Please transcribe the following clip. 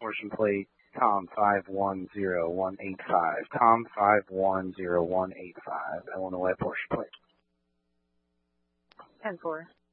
portion plate Tom 510185. Tom 510185, Illinois portion plate. 10-4.